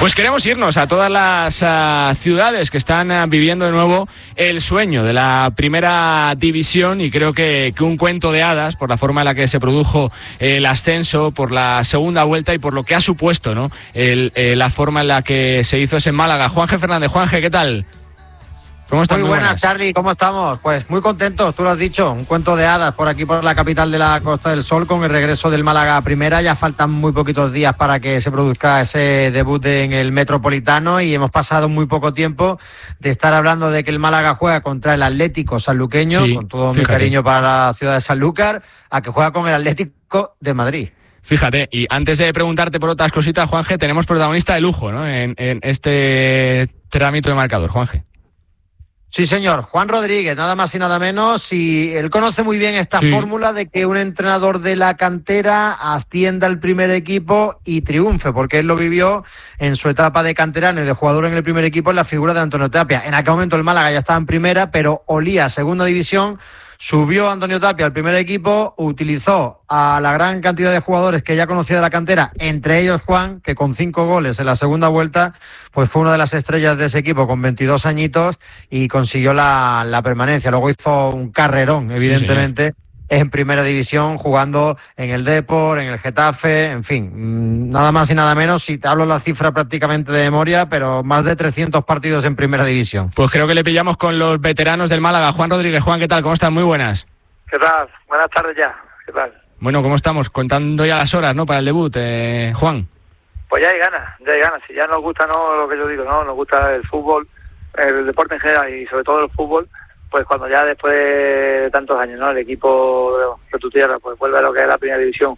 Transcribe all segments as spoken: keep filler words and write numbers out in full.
Pues queremos irnos a todas las uh, ciudades que están uh, viviendo de nuevo el sueño de la primera división, y creo que, que un cuento de hadas por la forma en la que se produjo el ascenso, por la segunda vuelta y por lo que ha supuesto, ¿no? El, eh, la forma en la que se hizo ese Málaga. Juanje Fernández, Juanje, ¿qué tal? ¿Cómo estás? Muy, muy buenas, buenas, Charly, ¿cómo estamos? Pues muy contentos, tú lo has dicho, un cuento de hadas por aquí, por la capital de la Costa del Sol, con el regreso del Málaga a primera. Ya faltan muy poquitos días para que se produzca ese debut en el Metropolitano, y hemos pasado muy poco tiempo de estar hablando de que el Málaga juega contra el Atlético sanluqueño, sí, con todo fíjate. mi cariño para la ciudad de Sanlúcar, a que juega con el Atlético de Madrid. Fíjate, y antes de preguntarte por otras cositas, Juanje, tenemos protagonista de lujo, ¿no? En, en este trámite de marcador, Juanje. Sí, señor, Juan Rodríguez, nada más y nada menos, y él conoce muy bien esta sí. fórmula de que un entrenador de la cantera ascienda al primer equipo y triunfe, porque él lo vivió en su etapa de canterano y de jugador en el primer equipo en la figura de Antonio Tapia. En aquel momento el Málaga ya estaba en primera, pero olía segunda división. Subió Antonio Tapia al primer equipo, utilizó a la gran cantidad de jugadores que ya conocía de la cantera, entre ellos Juan, que con cinco goles en la segunda vuelta, pues fue una de las estrellas de ese equipo con veintidós añitos y consiguió la, la permanencia. Luego hizo un carrerón, evidentemente, sí, en primera división, jugando en el Depor, en el Getafe, en fin, nada más y nada menos, si te hablo la cifra prácticamente de memoria, pero más de trescientos partidos en primera división. Pues creo que le pillamos con los veteranos del Málaga. Juan Rodríguez, Juan, ¿qué tal? ¿Cómo están? Muy buenas. ¿Qué tal? Buenas tardes ya. ¿Qué tal? Bueno, ¿cómo estamos? Contando ya las horas, ¿no? Para el debut, eh, Juan. Pues ya hay ganas, ya hay ganas. Si ya nos gusta, no lo que yo digo, ¿no? Nos gusta el fútbol, el deporte en general y sobre todo el fútbol. Pues cuando ya después de tantos años, ¿no? El equipo de tu tierra pues vuelve a lo que es la primera división.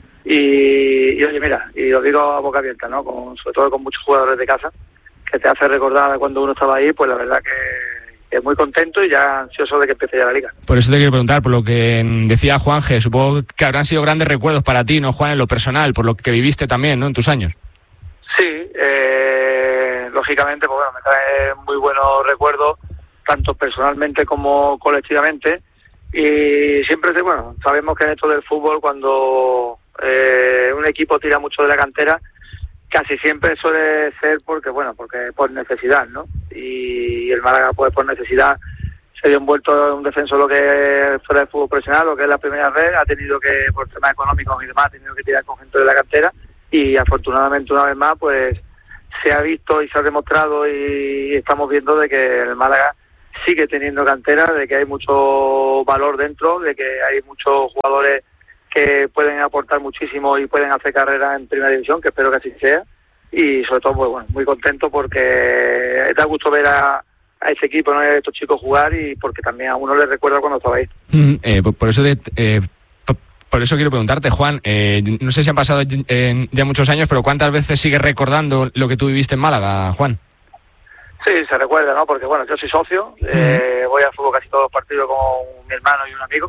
Y, y oye, mira, y lo digo a boca abierta, ¿no? Con, sobre todo con muchos jugadores de casa, que te hace recordar cuando uno estaba ahí, pues la verdad que es muy contento y ya ansioso de que empiece ya la liga. Por eso te quiero preguntar, por lo que decía Juanje, supongo que habrán sido grandes recuerdos para ti, ¿no, Juan, en lo personal, por lo que viviste también, ¿no? En tus años. Sí, eh, lógicamente, pues bueno, me trae muy buenos recuerdos, tanto personalmente como colectivamente, y siempre, bueno, sabemos que en esto del fútbol, cuando eh, un equipo tira mucho de la cantera, casi siempre suele ser porque, bueno, porque por necesidad, ¿no? Y el Málaga, pues por necesidad, se vio envuelto en un descenso lo que es fuera del fútbol profesional, lo que es la primera red, ha tenido que, por temas económicos y demás, ha tenido que tirar con gente de la cantera, y afortunadamente una vez más, pues se ha visto y se ha demostrado y estamos viendo de que el Málaga sigue teniendo cantera, de que hay mucho valor dentro, de que hay muchos jugadores que pueden aportar muchísimo y pueden hacer carrera en primera división, que espero que así sea, y sobre todo, pues bueno, muy contento porque da gusto ver a, a ese equipo, ¿no? A estos chicos jugar, y porque también a uno les recuerda cuando estaba ahí. Mm, eh, por eso de, eh, por eso quiero preguntarte, Juan, eh, no sé si han pasado eh, ya muchos años, pero ¿cuántas veces sigues recordando lo que tú viviste en Málaga, Juan? Sí, se recuerda, ¿no? Porque, bueno, yo soy socio, eh, voy al fútbol casi todos los partidos con mi hermano y un amigo.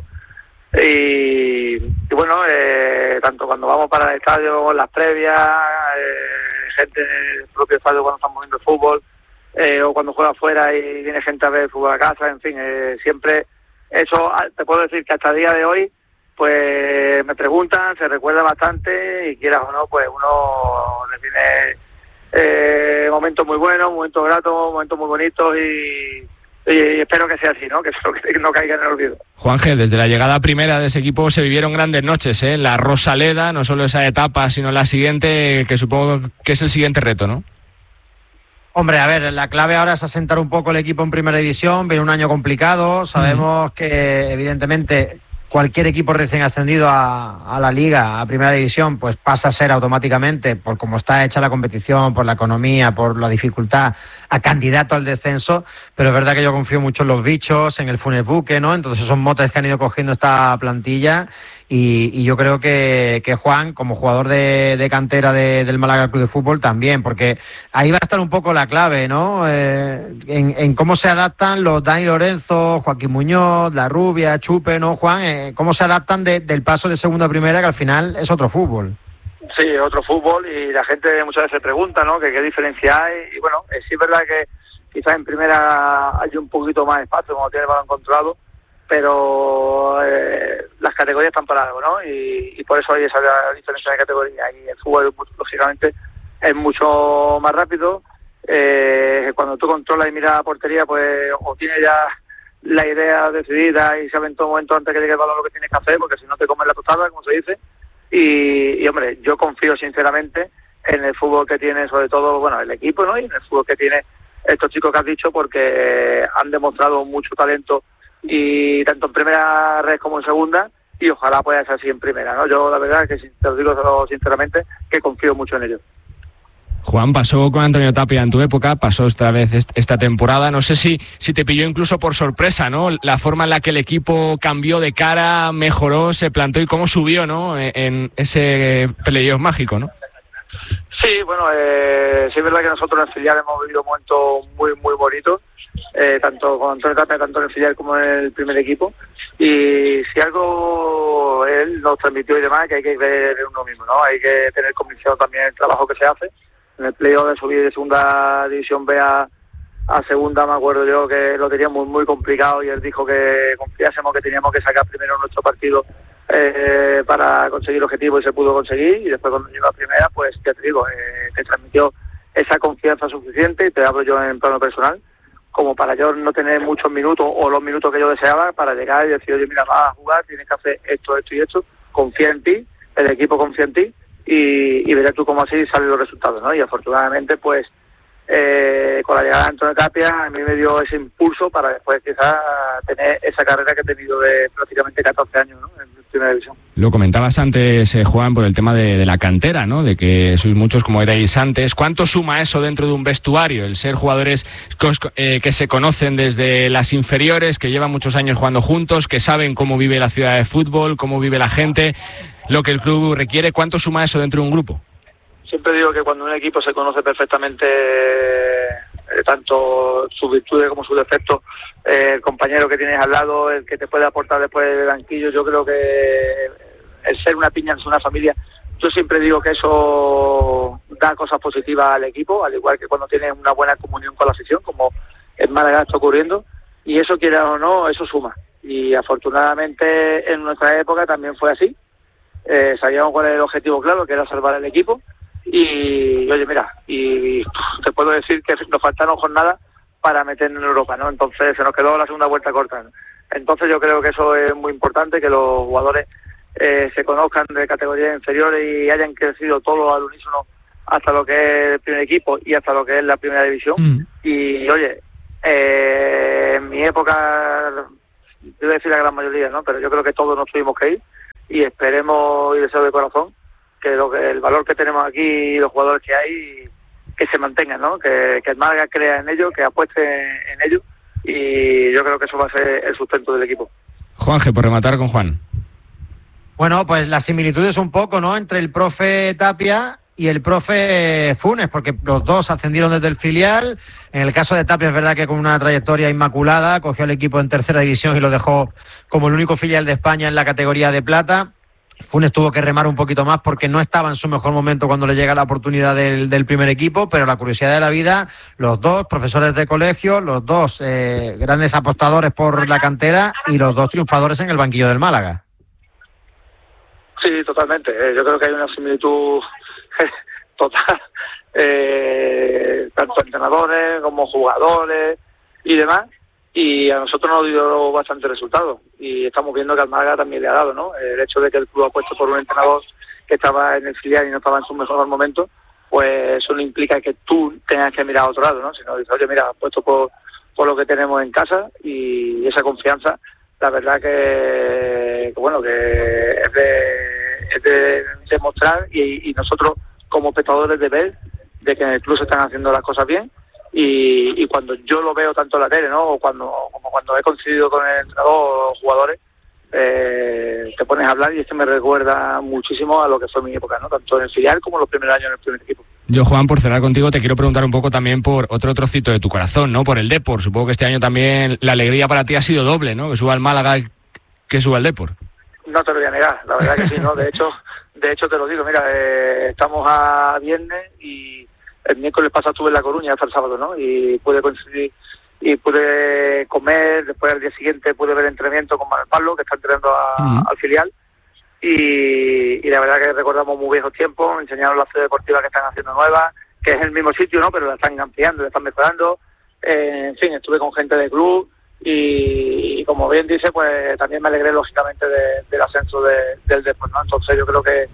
Y, y bueno, eh, tanto cuando vamos para el estadio, las previas, eh, gente en el propio estadio cuando estamos viendo el fútbol, eh, o cuando juega afuera y viene gente a ver el fútbol a casa, en fin, eh, siempre eso, te puedo decir que hasta el día de hoy, pues me preguntan, se recuerda bastante, y quieras o no, pues uno le viene eh, momentos muy buenos, momentos gratos, momentos muy bonitos, y, y espero que sea así, ¿no? Que eso que no caiga en el olvido. Juanje, desde la llegada primera de ese equipo se vivieron grandes noches, ¿eh? La Rosaleda, no solo esa etapa, sino la siguiente, que supongo que es el siguiente reto, ¿no? Hombre, a ver, la clave ahora es asentar un poco el equipo en primera división, viene un año complicado, sabemos mm. que evidentemente cualquier equipo recién ascendido a, a la Liga, a Primera División, pues pasa a ser automáticamente, por cómo está hecha la competición, por la economía, por la dificultad, a candidato al descenso. Pero es verdad que yo confío mucho en los bichos, en el Funes Buque, ¿no? Entonces son motes que han ido cogiendo esta plantilla, y, y yo creo que, que Juan, como jugador de, de cantera de, del Málaga Club de Fútbol, también, porque ahí va a estar un poco la clave, ¿no? Eh, en, en cómo se adaptan los Dani Lorenzo, Joaquín Muñoz, La Rubia, Chupe, ¿no, Juan? Eh, cómo se adaptan de, del paso de segunda a primera, que al final es otro fútbol. Sí, otro fútbol, y la gente muchas veces pregunta, ¿no? Que qué diferencia hay, y bueno, eh, sí es verdad que quizás en primera hay un poquito más espacio, como tiene el balón controlado, pero eh, las categorías están para algo, ¿no? Y, y por eso hay esa diferencia de categoría, y el fútbol, lógicamente, es mucho más rápido. Eh, cuando tú controlas y miras a la portería, pues o tienes ya la idea decidida y sabes en todo momento antes que llegue el balón lo que tienes que hacer, porque si no te comes la tostada, como se dice. Y, y hombre, yo confío sinceramente en el fútbol que tiene, sobre todo, bueno, el equipo, ¿no? Y en el fútbol que tiene estos chicos que has dicho, porque han demostrado mucho talento, y tanto en primera red como en segunda, y ojalá pueda ser así en primera, ¿no? Yo la verdad que, te lo digo sinceramente, que confío mucho en ellos. Juan, pasó con Antonio Tapia en tu época, pasó esta vez esta temporada. No sé si, si te pilló incluso por sorpresa, ¿no? La forma en la que el equipo cambió de cara, mejoró, se plantó y cómo subió, ¿no? En, en ese playoff mágico, ¿no? Sí, bueno, eh, sí es verdad que nosotros en el filial hemos vivido momentos muy, muy bonitos, eh, tanto con Antonio Tapia, tanto en el filial como en el primer equipo. Y si algo él nos transmitió y demás, que hay que creer en uno mismo, ¿no? Hay que tener convicción también en el trabajo que se hace. En el playoff de subir de segunda división B a, a segunda, me acuerdo yo que lo teníamos muy complicado y él dijo que confiásemos, que teníamos que sacar primero nuestro partido eh, para conseguir el objetivo, y se pudo conseguir. Y después cuando llegó a primera, pues ya te digo, eh, te transmitió esa confianza suficiente, y te hablo yo en plano personal, como para yo no tener muchos minutos o los minutos que yo deseaba para llegar y decir, oye, mira, vas a jugar, tienes que hacer esto, esto y esto, confía en ti, el equipo confía en ti. Y, y verás tú cómo así salen los resultados, ¿no? Y afortunadamente, pues, eh, con la llegada de Antonio Tapia, a mí me dio ese impulso para después quizás tener esa carrera que he tenido de prácticamente catorce años, ¿no? En primera división. Lo comentabas antes, eh, Juan, por el tema de, de la cantera, ¿no? De que sois muchos, como erais antes. ¿Cuánto suma eso dentro de un vestuario? El ser jugadores eh, que se conocen desde las inferiores, que llevan muchos años jugando juntos, que saben cómo vive la ciudad de fútbol, cómo vive la gente, lo que el club requiere. ¿Cuánto suma eso dentro de un grupo? Siempre digo que cuando un equipo se conoce perfectamente, eh, tanto sus virtudes como sus defectos, eh, el compañero que tienes al lado, el que te puede aportar después del banquillo, yo creo que el ser una piña, es una familia, yo siempre digo que eso da cosas positivas al equipo, al igual que cuando tienes una buena comunión con la afición, como en Málaga está ocurriendo, y eso, quiera o no, eso suma. Y afortunadamente en nuestra época también fue así. Eh, sabíamos cuál era el objetivo claro, que era salvar el equipo, y oye, mira, y te puedo decir que nos faltaron jornadas para meternos en Europa, ¿no? Entonces se nos quedó la segunda vuelta corta, ¿no? Entonces yo creo que eso es muy importante, que los jugadores eh, se conozcan de categorías inferiores y hayan crecido todos al unísono hasta lo que es el primer equipo y hasta lo que es la primera división. Mm. Y oye, eh, en mi época, yo decir la gran mayoría, ¿no? Pero yo creo que todos nos tuvimos que ir, y esperemos y deseo de corazón que, lo que el valor que tenemos aquí y los jugadores que hay, que se mantengan, ¿no? Que, que el Málaga crea en ello, que apueste en ello, y yo creo que eso va a ser el sustento del equipo. Juanje, por rematar con Juan. Bueno, pues las similitudes un poco, ¿no? Entre el profe Tapia y el profe Funes, porque los dos ascendieron desde el filial. En el caso de Tapia es verdad que con una trayectoria inmaculada, cogió al equipo en tercera división y lo dejó como el único filial de España en la categoría de plata. Funes tuvo que remar un poquito más porque no estaba en su mejor momento cuando le llega la oportunidad del, del primer equipo, pero la curiosidad de la vida, los dos profesores de colegio, los dos eh, grandes apostadores por la cantera y los dos triunfadores en el banquillo del Málaga. Sí, totalmente. Eh, yo creo que hay una similitud total, eh, tanto entrenadores como jugadores y demás, y a nosotros nos dio bastante resultado, y estamos viendo que al Málaga también le ha dado, ¿no? El hecho de que el club ha puesto por un entrenador que estaba en el filial y no estaba en su mejor momento, pues eso no implica que tú tengas que mirar a otro lado, ¿no? Sino dices, oye, mira, puesto por, por lo que tenemos en casa, y esa confianza, la verdad que, que bueno, que es de, es de demostrar, y, y nosotros como espectadores de ver de que en el club se están haciendo las cosas bien, y, y cuando yo lo veo tanto en la tele, ¿no? O cuando, como cuando he coincidido con el entrenador o los jugadores, eh, te pones a hablar, y esto me recuerda muchísimo a lo que fue mi época, ¿no? Tanto en el filial como los primeros años en el primer equipo. Yo, Juan, por cerrar contigo, te quiero preguntar un poco también por otro trocito de tu corazón, ¿no? Por el Depor. Supongo que este año también la alegría para ti ha sido doble, ¿no? Que suba el Málaga, que suba el Depor. No te lo voy a negar, la verdad que sí, ¿no? De hecho, de hecho te lo digo, mira, eh, estamos a viernes y el miércoles pasado estuve en La Coruña hasta el sábado, ¿no? Y pude coincidir y pude comer, después al día siguiente pude ver el entrenamiento con Manuel Pablo, que está entrenando a, uh-huh. al filial, y, y la verdad que recordamos muy viejos tiempos, enseñaron la ciudad deportiva que están haciendo nuevas, que es el mismo sitio, ¿no? Pero la están ampliando, la están mejorando. Eh, en fin, estuve con gente del club y, y como bien dice, pues también me alegré lógicamente de, del ascenso de, del deporte, ¿no? Entonces yo creo que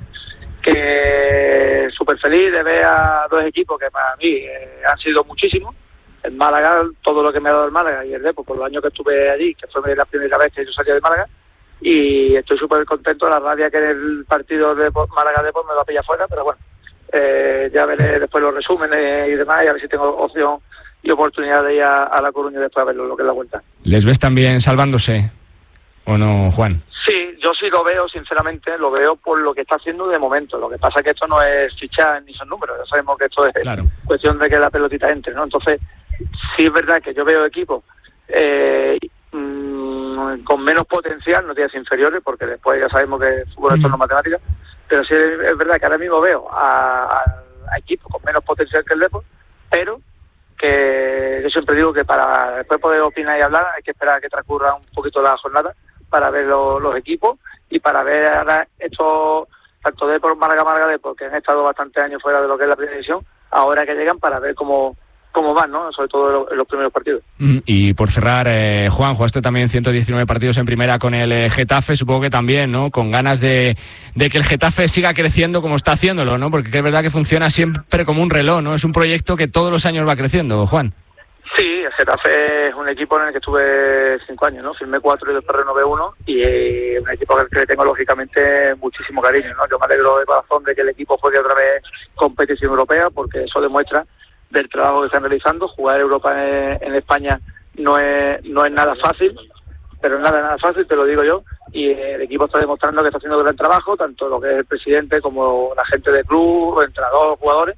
que súper feliz de ver a dos equipos que para mí eh, han sido muchísimos. El Málaga, todo lo que me ha dado el Málaga y el Depor por los años que estuve allí, que fue la primera vez que yo salí de Málaga, y estoy súper contento. La rabia que en el partido de Málaga-Depor me va a pillar fuera, pero bueno, eh, ya veré después los resúmenes y demás, y a ver si tengo opción y oportunidad de ir a, a La Coruña después a verlo, lo que es la vuelta. ¿Les ves también salvándose o no, Juan? Sí, yo sí lo veo, sinceramente, lo veo por lo que está haciendo de momento. Lo que pasa es que esto no es fichar ni son números, ya sabemos que esto es claro. cuestión de que la pelotita entre, ¿no? Entonces, sí es verdad que yo veo equipos eh, mmm, con menos potencial, no tienes inferiores, porque después ya sabemos que el fútbol esto no es matemática, pero sí es, es verdad que ahora mismo veo a, a, a equipos con menos potencial que el Depor, pero que yo siempre digo que para después poder opinar y hablar hay que esperar a que transcurra un poquito la jornada para ver lo, los equipos y para ver ahora estos, tanto Depor, Málaga, Málaga, Depor, que han estado bastantes años fuera de lo que es la primera división, ahora que llegan para ver cómo cómo van, ¿no? Sobre todo en los primeros partidos. Y por cerrar, eh, Juan, jugaste también ciento diecinueve partidos en primera con el eh, Getafe, supongo que también, ¿no? Con ganas de, de que el Getafe siga creciendo como está haciéndolo, ¿no? Porque es verdad que funciona siempre como un reloj, ¿no? Es un proyecto que todos los años va creciendo, Juan. Sí, el Getafe es un equipo en el que estuve cinco años, ¿no? Firmé cuatro y después renové uno, y es eh, un equipo al que le tengo lógicamente muchísimo cariño, ¿no? Yo me alegro de corazón de que el equipo juegue otra vez competición europea, porque eso demuestra del trabajo que están realizando. Jugar Europa en, en España no es no es nada fácil, pero nada, nada fácil, te lo digo yo, y el equipo está demostrando que está haciendo un gran trabajo, tanto lo que es el presidente como la gente del club, entrenadores, jugadores,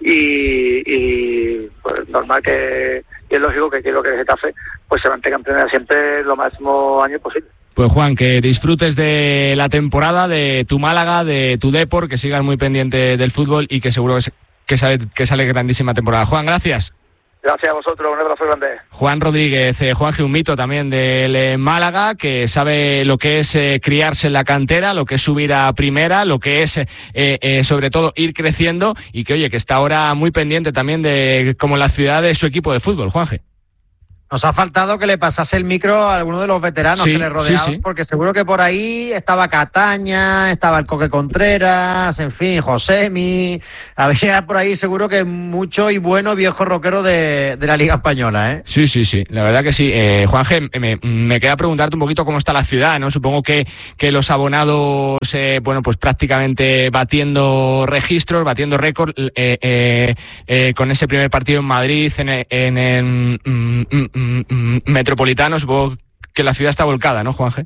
y, y pues normal que, y es lógico que quiero que el Getafe pues se mantenga en primera siempre lo máximo años posible. Pues Juan, que disfrutes de la temporada, de tu Málaga, de tu Depor, que sigas muy pendiente del fútbol y que seguro que se Que sale, que sale grandísima temporada. Juan, gracias. Gracias a vosotros, un abrazo grande. Juan Rodríguez, eh, Juan G, un mito también del eh, Málaga, que sabe lo que es eh, criarse en la cantera, lo que es subir a primera, lo que es eh, eh, sobre todo ir creciendo, y que oye, que está ahora muy pendiente también de como la ciudad de su equipo de fútbol. Juan G. Nos ha faltado que le pasase el micro a alguno de los veteranos sí, que le rodeaban, sí, sí. porque seguro que por ahí estaba Cataña, estaba el Coque Contreras, en fin, Josemi, había por ahí seguro que mucho y bueno viejo rockero de, de la Liga Española, ¿eh? Sí, sí, sí, la verdad que sí. Eh, Juan G, me, me queda preguntarte un poquito cómo está la ciudad, ¿no? Supongo que, que los abonados, eh, bueno, pues prácticamente batiendo registros, batiendo récord, eh, eh, eh, con ese primer partido en Madrid, en, en, en, en, en Metropolitano, supongo que la ciudad está volcada, ¿no, Juan G?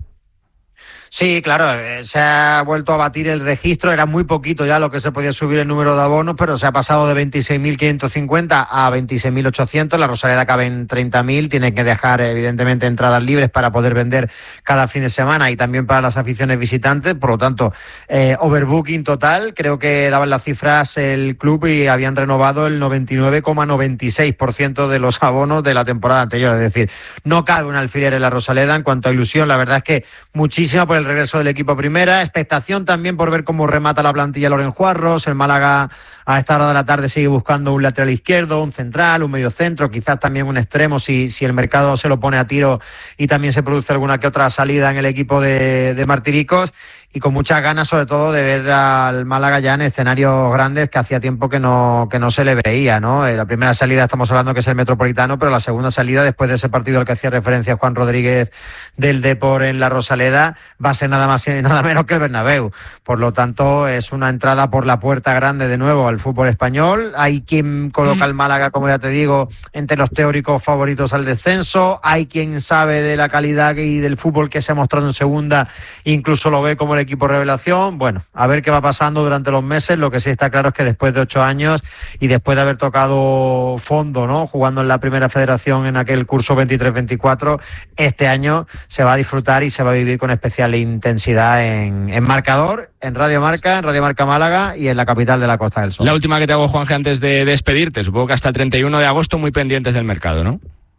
Sí, claro, eh, se ha vuelto a batir el registro, era muy poquito ya lo que se podía subir el número de abonos, pero se ha pasado de veintiséis mil quinientos cincuenta a veintiséis mil ochocientos, la Rosaleda cabe en treinta mil, tienen que dejar evidentemente entradas libres para poder vender cada fin de semana y también para las aficiones visitantes, por lo tanto, eh, overbooking total, creo que daban las cifras el club y habían renovado el noventa y nueve coma noventa y seis por ciento de los abonos de la temporada anterior, es decir, no cabe un alfiler en la Rosaleda. En cuanto a ilusión, la verdad es que muchísima por el regreso del equipo a primera, expectación también por ver cómo remata la plantilla Loren Juarros. El Málaga a esta hora de la tarde sigue buscando un lateral izquierdo, un central, un medio centro, quizás también un extremo si, si el mercado se lo pone a tiro y también se produce alguna que otra salida en el equipo de, de Martiricos, y con muchas ganas sobre todo de ver al Málaga ya en escenarios grandes que hacía tiempo que no que no se le veía, ¿no? La primera salida estamos hablando que es el Metropolitano, pero la segunda salida después de ese partido al que hacía referencia Juan Rodríguez del Depor en la Rosaleda va a ser nada más y nada menos que el Bernabéu. Por lo tanto, es una entrada por la puerta grande de nuevo al fútbol español. Hay quien coloca al Málaga, como ya te digo, entre los teóricos favoritos al descenso. Hay quien sabe de la calidad y del fútbol que se ha mostrado en segunda, incluso lo ve como el equipo revelación. Bueno, a ver qué va pasando durante los meses. Lo que sí está claro es que después de ocho años y después de haber tocado fondo, ¿no?, jugando en la primera federación en aquel curso veintitrés veinticuatro, este año se va a disfrutar y se va a vivir con especial intensidad en, en marcador, en Radio Marca, en Radio Marca Málaga y en la capital de la Costa del Sol. La última que te hago, Juanje, antes de despedirte, supongo que hasta el treinta y uno de agosto muy pendientes del mercado, ¿no?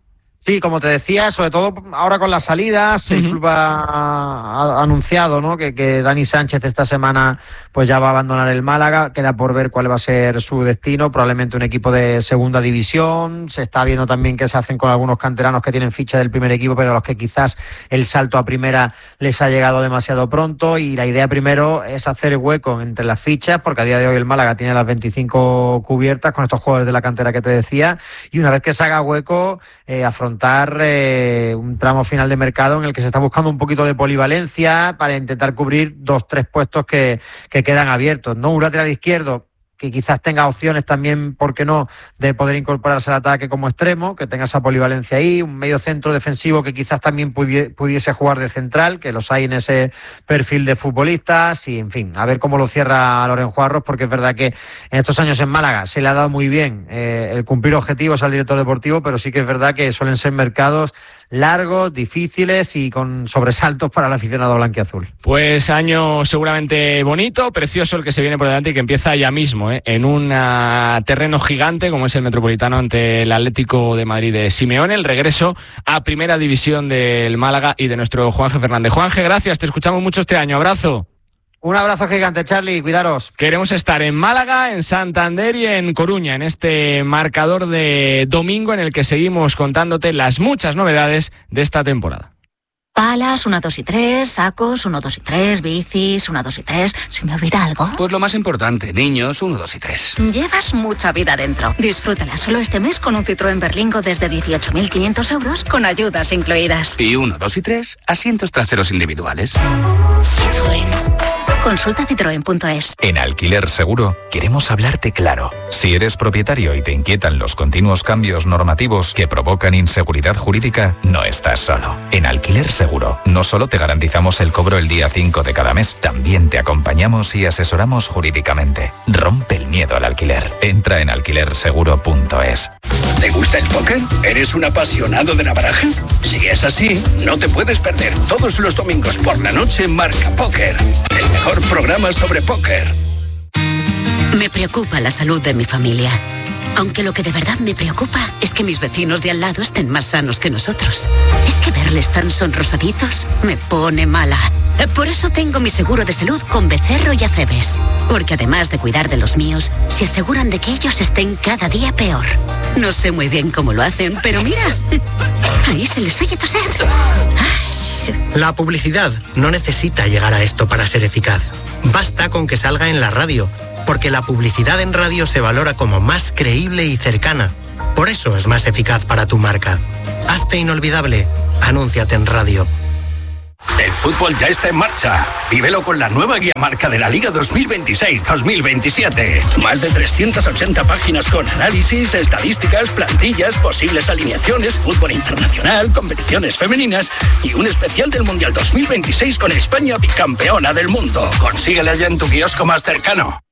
Sí, como te decía, sobre todo ahora con las salidas, uh-huh. El club ha, ha anunciado, ¿no?, que, que Dani Sánchez esta semana pues ya va a abandonar el Málaga. Queda por ver cuál va a ser su destino, probablemente un equipo de segunda división. Se está viendo también qué se hacen con algunos canteranos que tienen ficha del primer equipo, pero a los que quizás el salto a primera les ha llegado demasiado pronto, y la idea primero es hacer hueco entre las fichas, porque a día de hoy el Málaga tiene las veinticinco cubiertas con estos jugadores de la cantera que te decía, y una vez que se haga hueco, eh, afrontar Eh, un tramo final de mercado en el que se está buscando un poquito de polivalencia para intentar cubrir dos, tres puestos que, que quedan abiertos, ¿no? Un lateral izquierdo que quizás tenga opciones también, ¿por qué no?, de poder incorporarse al ataque como extremo, que tenga esa polivalencia ahí, un medio centro defensivo que quizás también pudie, pudiese jugar de central, que los hay en ese perfil de futbolistas, y en fin, a ver cómo lo cierra Loren Juarros, porque es verdad que en estos años en Málaga se le ha dado muy bien eh, el cumplir objetivos al director deportivo, pero sí que es verdad que suelen ser mercados largos, difíciles y con sobresaltos para el aficionado blanquiazul. Pues año seguramente bonito, precioso el que se viene por delante y que empieza ya mismo, ¿eh? En un uh, terreno gigante como es el Metropolitano ante el Atlético de Madrid de Simeone, el regreso a Primera División del Málaga y de nuestro Juanje Fernández. Juanje, gracias, te escuchamos mucho este año, abrazo. Un abrazo gigante, Charlie, cuidaros. Queremos estar en Málaga, en Santander y en Coruña, en este marcador de domingo en el que seguimos contándote las muchas novedades de esta temporada. Palas, uno, dos y tres, sacos, uno, dos y tres, bicis, uno, dos y tres. ¿Se me olvida algo? Pues lo más importante, niños, uno, dos y tres. Llevas mucha vida dentro. Disfrútala solo este mes con un Citroën Berlingo desde dieciocho mil quinientos euros con ayudas incluidas. Y uno, dos y tres, asientos traseros individuales. Citroën. Consulta citroen punto es. En Alquiler Seguro queremos hablarte claro. Si eres propietario y te inquietan los continuos cambios normativos que provocan inseguridad jurídica, no estás solo. En Alquiler Seguro no solo te garantizamos el cobro el día cinco de cada mes, también te acompañamos y asesoramos jurídicamente. Rompe el miedo al alquiler. Entra en alquiler seguro punto es. ¿Te gusta el póker? ¿Eres un apasionado de la baraja? Si es así, no te puedes perder todos los domingos por la noche Marca Póker, el mejor programa sobre póker. Me preocupa la salud de mi familia. Aunque lo que de verdad me preocupa es que mis vecinos de al lado estén más sanos que nosotros. Es que verles tan sonrosaditos me pone mala. Por eso tengo mi seguro de salud con Becerro y Acebes. Porque además de cuidar de los míos, se aseguran de que ellos estén cada día peor. No sé muy bien cómo lo hacen, pero mira, ahí se les oye toser. La publicidad no necesita llegar a esto para ser eficaz. Basta con que salga en la radio, porque la publicidad en radio se valora como más creíble y cercana. Por eso es más eficaz para tu marca. Hazte inolvidable. Anúnciate en radio. El fútbol ya está en marcha. Vívelo con la nueva guía marca de la Liga dos mil veintiséis dos mil veintisiete. Más de trescientas ochenta páginas con análisis, estadísticas, plantillas, posibles alineaciones, fútbol internacional, competiciones femeninas y un especial del Mundial dos mil veintiséis con España bicampeona del mundo. Consíguela ya en tu kiosco más cercano.